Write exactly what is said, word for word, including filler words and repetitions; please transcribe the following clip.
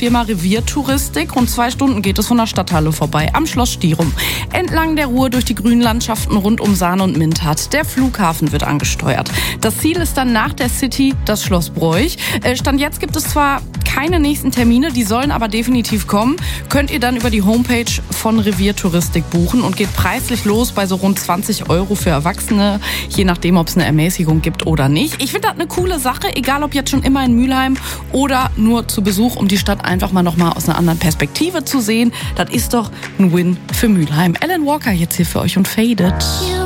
Firma Reviertouristik. Rund zwei Stunden geht es von der Stadthalle vorbei am Schloss Stirum. Entlang der Ruhr durch die grünen Landschaften rund um Sahn und Mintert. Der Flughafen wird angesteuert. Das Ziel ist dann nach der City das Schloss Broich. Stand jetzt gibt es zwar keine nächsten Termine, die sollen aber definitiv kommen. Könnt ihr dann über die Homepage von Reviertouristik buchen und geht preislich los bei so rund zwanzig Euro für Erwachsene, je nachdem, ob es eine Ermäßigung gibt oder nicht. Ich finde das eine coole Sache, egal ob jetzt schon immer in Mülheim oder nur zu Besuch, um die Stadt einfach mal nochmal aus einer anderen Perspektive zu sehen. Das ist doch ein Win für Mülheim. Alan Walker jetzt hier für euch und Faded.